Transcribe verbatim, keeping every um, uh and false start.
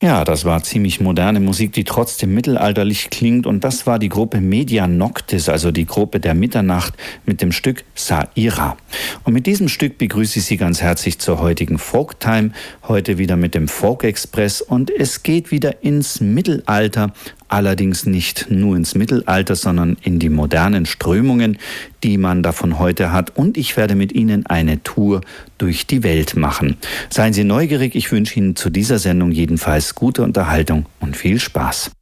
Ja, das war ziemlich moderne Musik, die trotzdem mittelalterlich klingt. Und das war die Gruppe Media Noctis, also die Gruppe der Mitternacht, mit dem Stück Saira. Und mit diesem Stück begrüße ich Sie ganz herzlich zur heutigen Folktime. Heute wieder mit dem Folk Express. Und es geht wieder ins Mittelalter. Allerdings nicht nur ins Mittelalter, sondern in die modernen Strömungen, die man davon heute hat. Und ich werde mit Ihnen eine Tour durch die Welt machen. Seien Sie neugierig, ich wünsche Ihnen zu dieser Sendung jedenfalls gute Unterhaltung und viel Spaß.